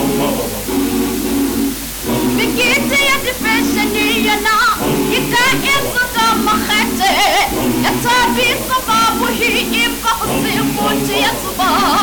بقيتي يا دفشني يلا يكا يصدى مخاتي يا تابي صباب وهي يبقى الصيف وانت يا صباب